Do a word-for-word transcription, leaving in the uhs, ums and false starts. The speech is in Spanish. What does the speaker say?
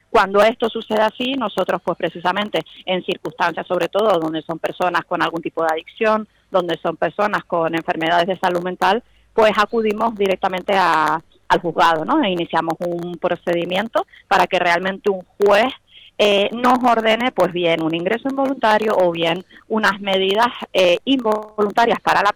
Cuando esto sucede así, nosotros pues precisamente en circunstancias sobre todo donde son personas con algún tipo de adicción, donde son personas con enfermedades de salud mental, pues acudimos directamente a, al juzgado, ¿no? E iniciamos un procedimiento para que realmente un juez eh, nos ordene pues bien un ingreso involuntario o bien unas medidas eh, involuntarias para la